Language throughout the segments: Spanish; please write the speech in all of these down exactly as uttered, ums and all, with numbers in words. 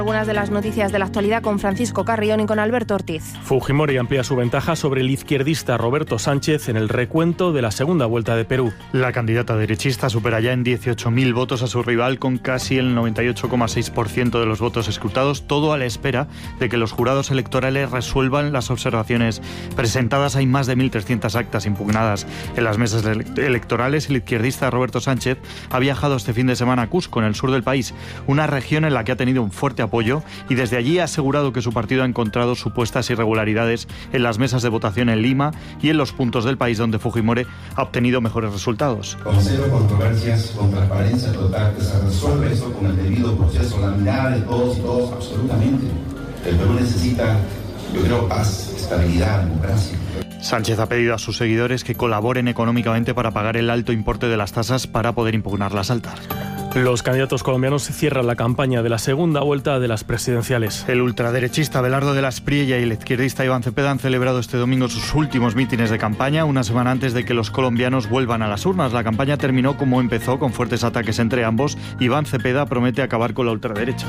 Algunas de las noticias de la actualidad con Francisco Carrión y con Alberto Ortiz. Fujimori amplía su ventaja sobre el izquierdista Roberto Sánchez en el recuento de la segunda vuelta de Perú. La candidata derechista supera ya en dieciocho mil votos a su rival con casi el noventa y ocho coma seis por ciento de los votos escrutados, todo a la espera de que los jurados electorales resuelvan las observaciones presentadas. Hay más de mil trescientas actas impugnadas en las mesas electorales. El izquierdista Roberto Sánchez ha viajado este fin de semana a Cusco, en el sur del país, una región en la que ha tenido un fuerte apoyo apoyo y desde allí ha asegurado que su partido ha encontrado supuestas irregularidades en las mesas de votación en Lima y en los puntos del país donde Fujimori ha obtenido mejores resultados. Con cero controversias, con transparencia total, que se resuelve esto con el debido proceso, la mirada de todos y todos, absolutamente. El Perú necesita, yo creo, paz, estabilidad, democracia. Sánchez ha pedido a sus seguidores que colaboren económicamente para pagar el alto importe de las tasas para poder impugnarlas al T A R. Los candidatos colombianos cierran la campaña de la segunda vuelta de las presidenciales. El ultraderechista Abelardo de la Espriella y el izquierdista Iván Cepeda han celebrado este domingo sus últimos mítines de campaña, una semana antes de que los colombianos vuelvan a las urnas. La campaña terminó como empezó, con fuertes ataques entre ambos. Iván Cepeda promete acabar con la ultraderecha.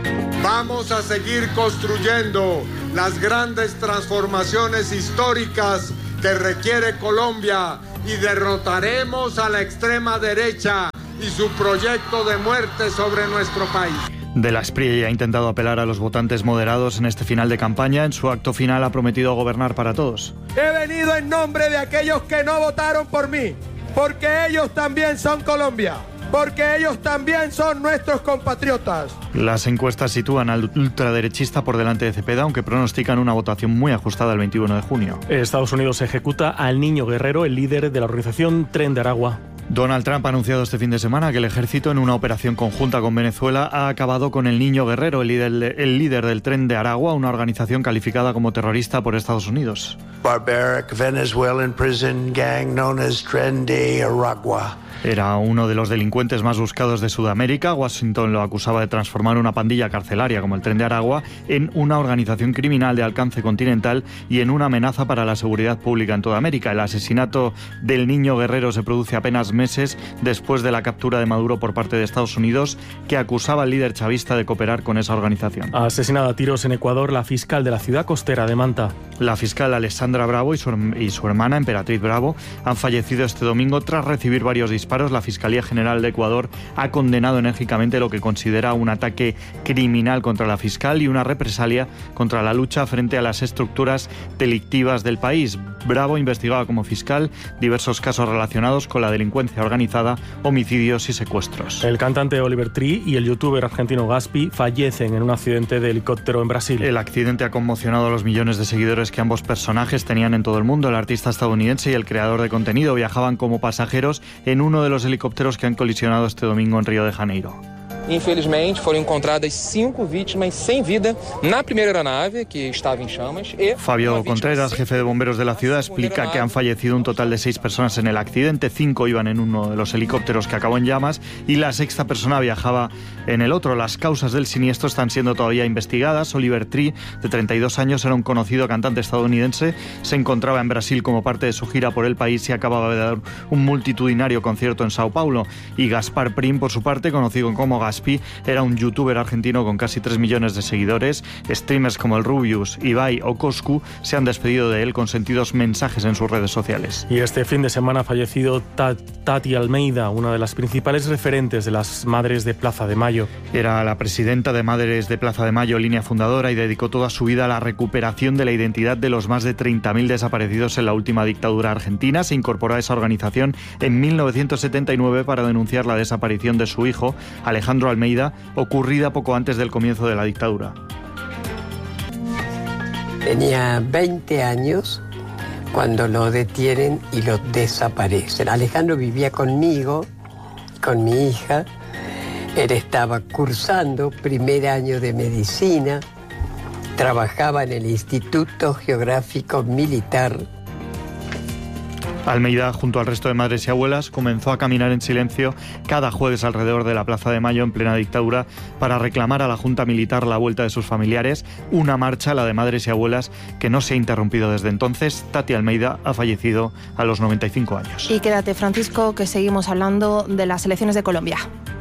Vamos a seguir construyendo las grandes transformaciones históricas que requiere Colombia y derrotaremos a la extrema derecha y su proyecto de muerte sobre nuestro país. De la Espriella ha intentado apelar a los votantes moderados en este final de campaña. En su acto final ha prometido gobernar para todos. He venido en nombre de aquellos que no votaron por mí, porque ellos también son Colombia, porque ellos también son nuestros compatriotas. Las encuestas sitúan al ultraderechista por delante de Cepeda, aunque pronostican una votación muy ajustada el veintiuno de junio. Estados Unidos ejecuta al niño guerrero, el líder de la organización Tren de Aragua. Donald Trump ha anunciado este fin de semana que el ejército, en una operación conjunta con Venezuela, ha acabado con el niño guerrero, el líder, de, el líder del Tren de Aragua, una organización calificada como terrorista por Estados Unidos. Barbaric Venezuelan prison gang known as Tren de Aragua. Era uno de los delincuentes más buscados de Sudamérica. Washington lo acusaba de transformar una pandilla carcelaria como el Tren de Aragua en una organización criminal de alcance continental y en una amenaza para la seguridad pública en toda América. El asesinato del niño guerrero se produce apenas meses después de la captura de Maduro por parte de Estados Unidos, que acusaba al líder chavista de cooperar con esa organización. Asesinada a tiros en Ecuador la fiscal de la ciudad costera de Manta. La fiscal Alessandra Bravo y su, y su hermana, Emperatriz Bravo, han fallecido este domingo tras recibir varios disparos. La Fiscalía General de Ecuador ha condenado enérgicamente lo que considera un ataque criminal contra la fiscal y una represalia contra la lucha frente a las estructuras delictivas del país. Bravo investigaba como fiscal diversos casos relacionados con la delincuencia organizada, homicidios y secuestros. El cantante Oliver Tree y el youtuber argentino Gaspi fallecen en un accidente de helicóptero en Brasil. El accidente ha conmocionado a los millones de seguidores que ambos personajes tenían en todo el mundo. El artista estadounidense y el creador de contenido viajaban como pasajeros en uno de los helicópteros que han colisionado este domingo en Río de Janeiro. Infelizmente, foram encontradas cinco vítimas sem vida na primeira aeronave que estava em chamas. E Fabio Contreras, jefe de bomberos de la ciudad, explica que han fallecido un total de seis personas en el accidente. Cinco iban en uno de los helicópteros que acabó en llamas y la sexta persona viajaba en el otro. Las causas del siniestro están siendo todavía investigadas. Oliver Tree, de treinta y dos años, era un conocido cantante estadounidense. Se encontraba en Brasil como parte de su gira por el país y acababa de dar un multitudinario concierto en Sao Paulo. Y Gaspar Prim, por su parte, conocido como Gas era un youtuber argentino con casi tres millones de seguidores. Streamers como el Rubius, Ibai o Coscu se han despedido de él con sentidos mensajes en sus redes sociales. Y este fin de semana ha fallecido Tati Almeida, una de las principales referentes de las Madres de Plaza de Mayo. Era la presidenta de Madres de Plaza de Mayo, línea fundadora, y dedicó toda su vida a la recuperación de la identidad de los más de treinta mil desaparecidos en la última dictadura argentina. Se incorporó a esa organización en mil novecientos setenta y nueve para denunciar la desaparición de su hijo, Alejandro Almeida, ocurrida poco antes del comienzo de la dictadura. Tenía veinte años cuando lo detienen y lo desaparecen. Alejandro vivía conmigo, con mi hija. Él estaba cursando primer año de medicina, trabajaba en el Instituto Geográfico Militar. Almeida, junto al resto de madres y abuelas, comenzó a caminar en silencio cada jueves alrededor de la Plaza de Mayo en plena dictadura para reclamar a la Junta Militar la vuelta de sus familiares. Una marcha, la de madres y abuelas, que no se ha interrumpido desde entonces. Tati Almeida ha fallecido a los noventa y cinco años. Y quédate, Francisco, que seguimos hablando de las elecciones de Colombia.